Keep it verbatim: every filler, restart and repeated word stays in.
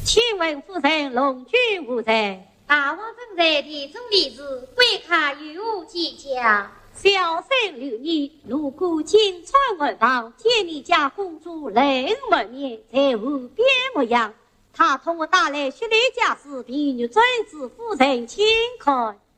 请问夫人龙君无在？ 大王正在提中立时，贵客与我计较。 小生留意，如果金川而亡，见你家公主泪满面，在无边模样。他同我打来血泪家事，婢女遵旨夫人请看。